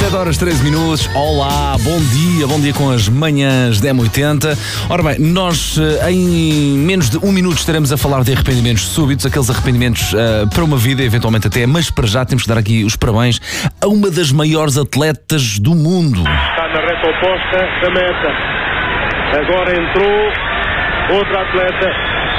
7 horas 13 minutos. Olá, bom dia com as manhãs da M80. Ora bem, nós em menos de um minuto estaremos a falar de arrependimentos súbitos, aqueles arrependimentos para uma vida, eventualmente até, mas para já temos que dar aqui os parabéns a uma das maiores atletas do mundo. Está na reta oposta da meta. Agora entrou outra atleta.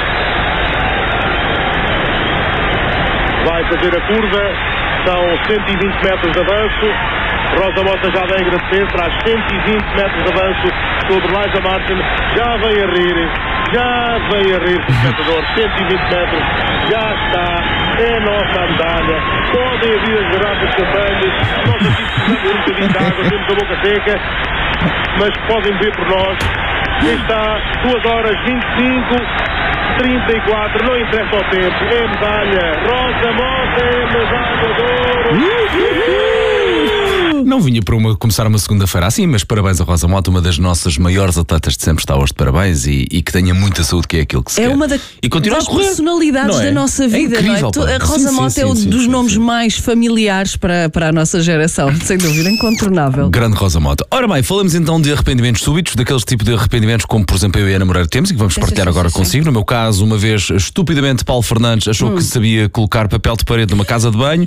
Vai fazer a curva. São 120 metros de avanço. Rosa Mota já vem agradecer. Traz 120 metros de avanço sobre Liza Martin. Já vem a rir, espectador. 120 metros. Já está. É a nossa medalha. Podem haver as garrafas de champanhe. Nós aqui precisamos de um bocadinho de água. Temos a boca seca. Mas podem ver por nós. Está 2 horas 25, 34, não interessa o tempo, é medalha. Rosa Mota é medalha de ouro. Não vinha para começar uma segunda-feira assim, mas parabéns a Rosa Mota, uma das nossas maiores atletas de sempre, está hoje de parabéns e que tenha muita saúde, que é aquilo que se quer. É uma das personalidades da nossa vida, não é? A Rosa Mota é um dos nomes mais familiares para a nossa geração, sem dúvida, incontornável. Grande Rosa Mota. Ora bem, falamos então de arrependimentos súbitos, daqueles tipos de arrependimentos como, por exemplo, eu e a Ana Moreira temos e que vamos partilhar agora consigo. No meu caso, uma vez, estupidamente, Paulo Fernandes achou que sabia colocar papel de parede numa casa de banho.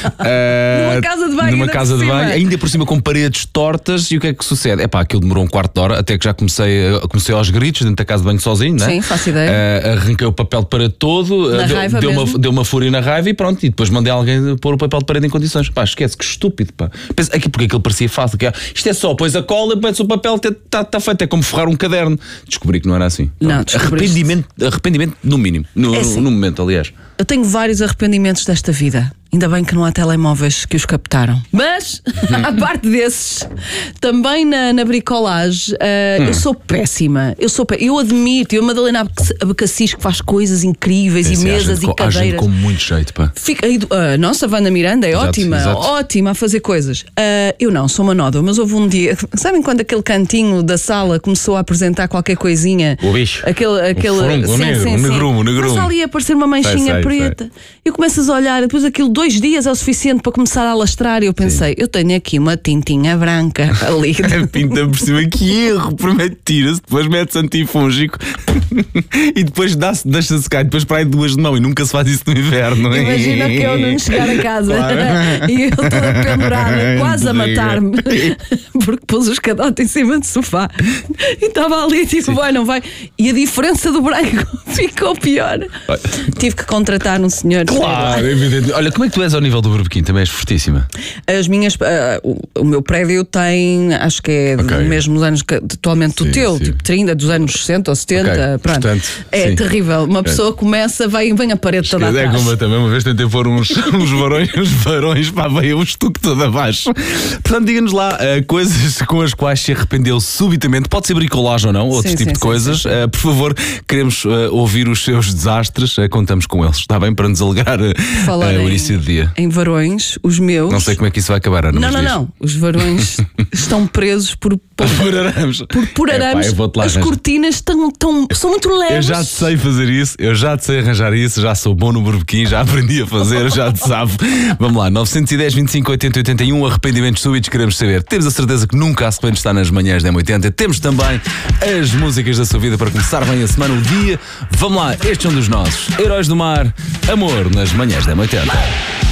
Numa casa de banho, ainda por cima com paredes tortas, e o que é que sucede? Aquilo demorou um quarto de hora, até que já comecei aos gritos dentro da casa de banho sozinho, não é? Sim, faço ideia. Arranquei o papel de parede todo, deu uma fúria na raiva e pronto, e depois mandei alguém pôr o papel de parede em condições. Esquece, que estúpido, pá. Aqui porque aquilo parecia fácil, isto é só, pões a cola e pões o papel, está feito, é como forrar um caderno. Descobri que não era assim. Não, arrependimento no mínimo, no momento, aliás. Eu tenho vários arrependimentos desta vida. Ainda bem que não há telemóveis que os captaram. Mas, à parte desses, também na bricolagem, eu sou péssima. Eu admito, Madalena Abacassis, que faz coisas incríveis e mesas e cadeiras. Há gente com muito jeito, pá. Nossa, Wanda Miranda é ótima a fazer coisas. Eu não, sou uma nódoa, mas houve um dia. Sabem quando aquele cantinho da sala começou a apresentar qualquer coisinha? O bicho. O negrume. Mas ali ia aparecer uma manchinha preta. Eu começas a olhar, depois aquilo 2 dias é o suficiente para começar a alastrar. E eu pensei, eu tenho aqui uma tintinha branca ali. Pinta por cima, que erro. Primeiro tira-se, depois mete-se antifúngico e depois deixa-se secar. Depois para aí 2 de mão e nunca se faz isso no inverno. Imagina que eu não chegar a casa e eu toda pendurada, quase a matar-me, porque pus o escadote em cima do sofá e estava ali tipo, não vai. E a diferença do branco ficou pior. Tive que contratar um senhor. Claro, evidente. Olha, como é que tu és ao nível do Burbequim? Também és fortíssima. As minhas, o meu prédio tem, acho que é dos mesmos anos que atualmente o teu, tipo 30, dos anos 60 ou 70. Pronto. Portanto, terrível. Uma pessoa começa, vem a parede toda atrás. É como eu também, uma vez tentei pôr uns varões, veio o estuque todo abaixo. Portanto, diga-nos lá coisas com as quais se arrependeu subitamente. Pode ser bricolagem ou não, outro tipo de coisas. Por favor, queremos ouvir os seus desastres. Contamos com eles, está bem? Para nos alegrar o início do dia. Em varões, os meus. Não sei como é que isso vai acabar, Ana. Não. Os varões estão presos por arames. Por arames. As cortinas são muito leves. Eu já te sei fazer isso, eu já te sei arranjar isso, já sou bom no Burbequim, já aprendi a fazer, já te sabe. Vamos lá, 910, 25, 80, 81, arrependimentos súbitos, queremos saber. Temos a certeza que nunca há se estar nas manhãs da M80. Temos também as músicas da sua vida para começar bem a semana, o dia. Vamos lá, estes são dos nossos. Heróis do Mar, amor nas manhãs da M80.